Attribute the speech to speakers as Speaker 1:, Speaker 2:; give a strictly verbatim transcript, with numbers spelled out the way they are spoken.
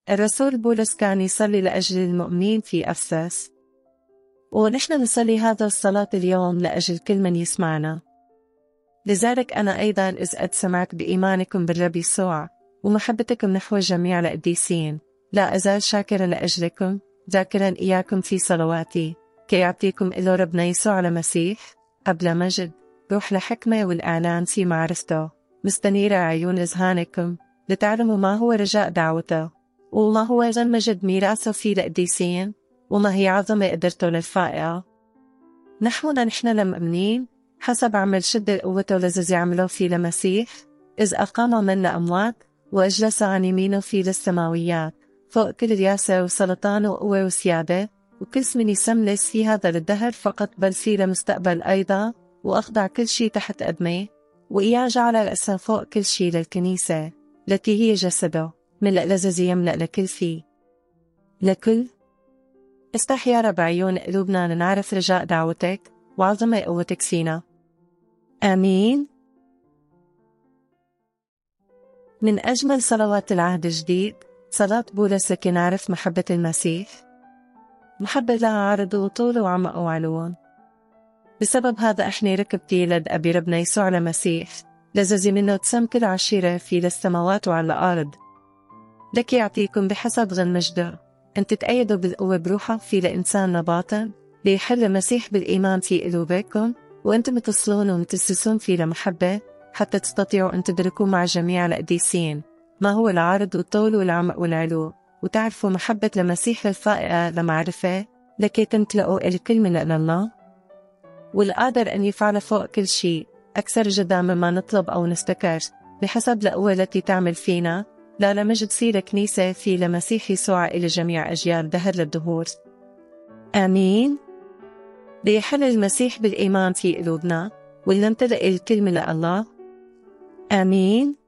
Speaker 1: الرسول بولس كان يصلي لأجل المؤمنين في أفسس، ونحن نصلي هذا الصلاة اليوم لأجل كل من يسمعنا. لذلك أنا أيضا إذ قد سمعت بإيمانكم بالرب يسوع ومحبتكم نحو جميع القديسين، لا أزال شاكرا لأجلكم، ذاكرا إياكم في صلواتي، كي يعطيكم إلى ربنا يسوع المسيح قبل مجد روح لحكمة والإعلان في معرفته، مستنيرة عيون أذهانكم لتعلموا ما هو رجاء دعوته، وما هو غن مجد ميراثه في القديسين، وما هي عظمة قدرته للفائقة. نحونا نحن المؤمنين حسب عمل شدة قوته الذي عمله في المسيح، إذ أقام منا أموات وأجلس عن يمينه في السماويات فوق كل رياسة وسلطان وقوة وسيادة وكل اسم يسمى ليس في هذا الدهر فقط بل في المستقبل أيضا، وأخضع كل شيء تحت قدميه، وإياه جعل رأسا فوق كل شيء للكنيسة التي هي جسده من الذي يملأ لكل فيه. لكل استحيا رب عيون قلوبنا لنعرف رجاء دعوتك وعظمة قوتك فينا. آمين. من أجمل صلوات العهد الجديد صلاة بولس لكي نعرف محبة المسيح. محبة لها عرض وطول وعمق وعلو. بسبب هذا احنا ركبتي لد أبي ربنا يسوع المسيح لزازي منه تسم كل عشيرة في للسماوات وعلى الأرض، لكي يعطيكم بحسب غن مجده أن تتأيدوا بالقوة بروحه في لإنسان باطن ليحل المسيح بالإيمان في قلوبكم، وأنتم تصلون ومتسسون في لمحبة حتى تستطيعوا أن تدركوا مع جميع القديسين ما هو العرض والطول والعمق والعلو، وتعرفوا محبة المسيح الفائقة لمعرفة لكي تمتلئوا الكل من الله، والقادر أن يفعل فوق كل شيء أكثر جدا مما نطلب أو نفتكر بحسب القوة التي تعمل فينا، لا لمجد سير كنيسة في لمسيح يسوع إلى جميع أجيال دهر للدهور. آمين. ليحل المسيح بالإيمان في قلوبنا ولنمتلئ الكل من الله. آمين.